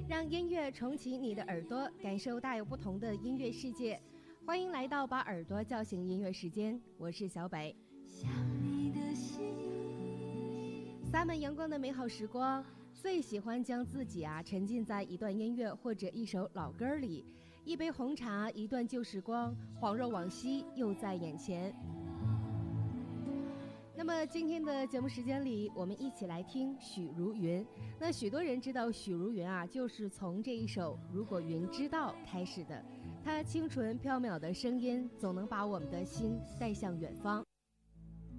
让音乐重启你的耳朵，感受大有不同的音乐世界。欢迎来到把耳朵叫醒音乐时间，我是小北。 想你的心， 洒满阳光的美好时光，最喜欢将自己沉浸在一段音乐或者一首老歌里，一杯红茶，一段旧时光，恍若往昔又在眼前。那么今天的节目时间里，我们一起来听许茹芸。那许多人知道许茹芸就是从这一首《如果云知道》开始的。她清纯飘渺的声音，总能把我们的心带向远方。